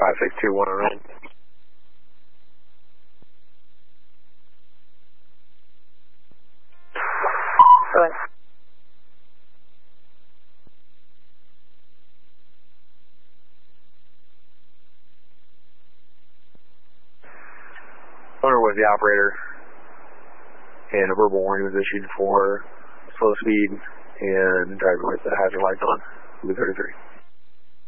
562-109. Go ahead. Owner was the operator, and a verbal warning was issued for slow speed and driving with the hazard lights on, Blue 33.